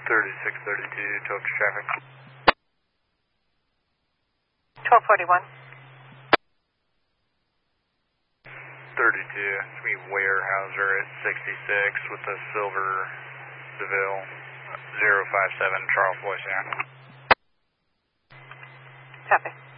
3632, talk to traffic. 1241. 32, it's me Warehouser at 66 with the silver DeVille 057 Charles Boyce. Copy.